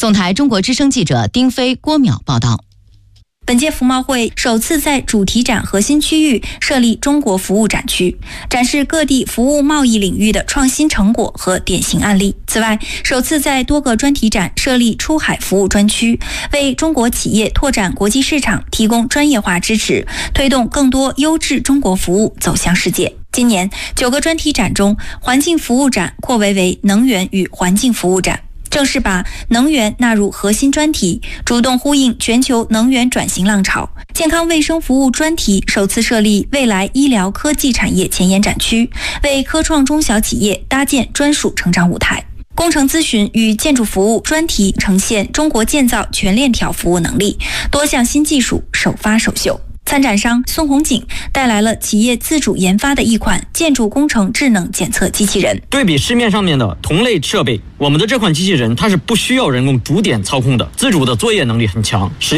总台中国之声记者丁飞、郭淼报道。 本届服贸会首次在主题展核心区域设立中国服务展区，展示各地服务贸易领域的创新成果和典型案例。此外，首次在多个专题展设立出海服务专区，为中国企业拓展国际市场提供专业化支持，推动更多优质中国服务走向世界。今年9个专题展中，环境服务展扩为能源与环境服务展，正式把能源纳入核心专题，主动呼应全球能源转型浪潮。健康卫生服务专题首次设立未来医疗科技产业前沿展区，为科创中小企业搭建专属成长舞台。工程咨询与建筑服务专题呈现中国建造全链条服务能力，多项新技术首发首秀。参展商孙红景带来了企业自主研发的一款建筑工程智能检测机器人。 对比市面上面的同类设备，我们的这款机器人它是不需要人工主点操控的，自主的作业能力很强，